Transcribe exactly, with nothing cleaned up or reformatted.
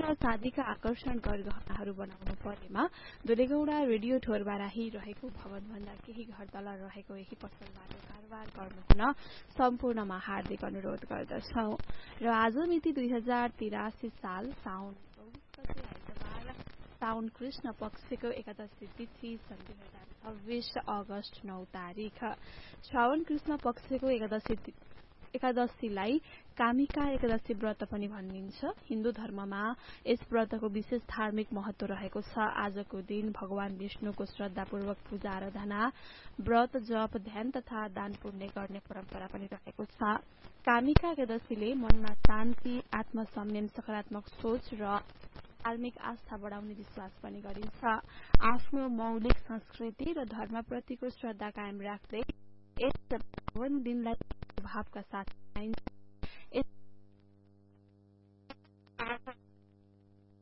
र चाँदीका आकर्षण गरगहनाहरू बनाउनु परेमा दुलेगौडा रेडियो ठोरबाराही रहेको भवनभन्दा केही घर तल रहेको यही पसलबाट कारोबार गर्नु हुन सम्पूर्णमा हार्दिक अनुरोध गर्दछौ। र आज मिति दुई हजार तिरासी साल साउन आइतबार साउन कृष्ण पक्षको एकादशी तिथि सन् दुई हजार छब्बीस अगस्त नौ तारिक। श्रावण कृष्ण पक्षको एकादशी एकादशीलाई कामिका एकादशी व्रत पनि भनिन्छ। हिन्दू धर्ममा यस व्रतको विशेष धार्मिक महत्व रहेको छ। आजको दिन भगवान विष्णुको श्रद्धापूर्वक पूजा आराधना, व्रत जप ध्यान तथा दान पुण्य गर्ने परम्परा पनि रहेको छ। कामिका एकादशीले मनमा शान्ति, आत्मसंयम, सकारात्मक सोच र धार्मिक आस्था बढाउने विश्वास पनि गरिन्छ। आफ्नो मौलिक संस्कृति र धर्मप्रतिको श्रद्धा कायम राख्दै यस पावन दिनलाई भावका साथ मनाइन्छ। यस